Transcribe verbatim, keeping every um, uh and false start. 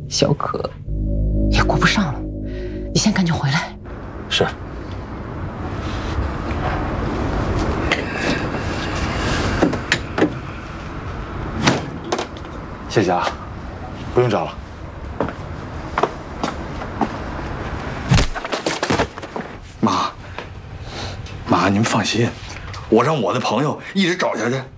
小可也顾不上了，你先赶紧回来。 是。谢谢啊，不用找了。妈，妈，您放心，我让我的朋友一直找下去。